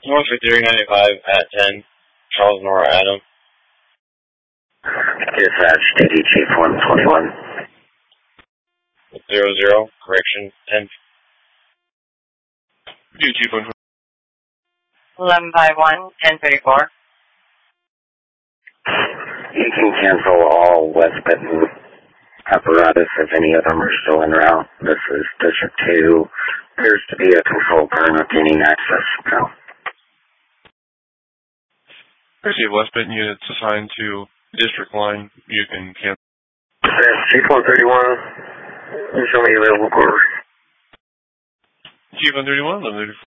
North 395 at 10, Charles Nora Adam. Dispatch, DD Chief 121. 00, correction, 10. DD Chief 121. 1151, 1034. You can cancel all West Benton apparatus if any of them are still en route. This is District 2. Appears to be a control burn of gaining access now. Receive West Benton units assigned to district line. You can cancel. Chief 131, show me available quarters. Chief 131, 1134.